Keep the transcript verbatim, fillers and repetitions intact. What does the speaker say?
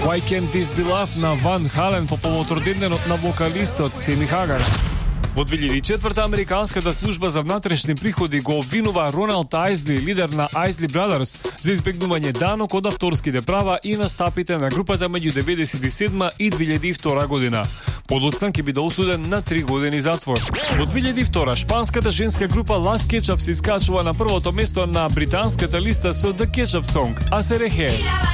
Why Can't This Be Love на Ван Хален по повод роденденот на вокалистот Семи Хагар. Во две илјади и четврта Американската служба за внатрешни приходи го обвинува Роналд Айзли, лидер на Айзли Brothers, за избегнување данок од авторските права и настапите на групата меѓу деветдесет и седма и две илјади и втора година. Подоцна ќе биде осуден на три години затвор. Во две илјади и втора шпанската женска група Las Ketchup се искачува на првото место на британската листа со The Ketchup Song, а се рехе